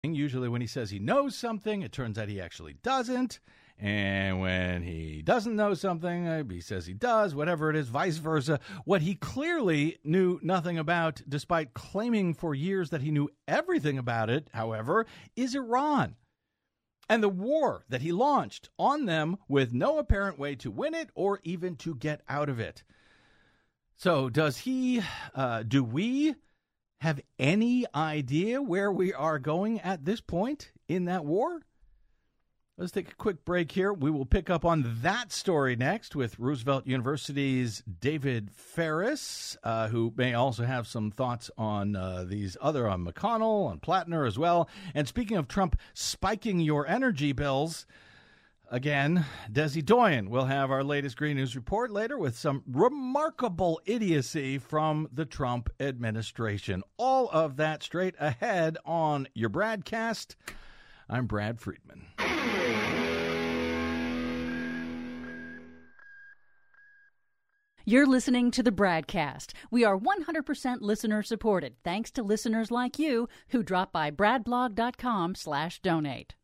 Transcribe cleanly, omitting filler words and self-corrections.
Usually when he says he knows something, it turns out he actually doesn't. And when he doesn't know something, he says he does, whatever it is, vice versa. What he clearly knew nothing about, despite claiming for years that he knew everything about it, however, is Iran. And the war that he launched on them with no apparent way to win it or even to get out of it. So do we have any idea where we are going at this point in that war? Let's take a quick break here. We will pick up on that story next with Roosevelt University's David Ferris, who may also have some thoughts on these other, on McConnell, on Plattner as well. And speaking of Trump spiking your energy bills, again, Desi Doyen will have our latest Green News report later with some remarkable idiocy from the Trump administration. All of that straight ahead on your BradCast. I'm Brad Friedman. You're listening to the BradCast. We are 100% listener supported, thanks to listeners like you who drop by bradblog.com/donate.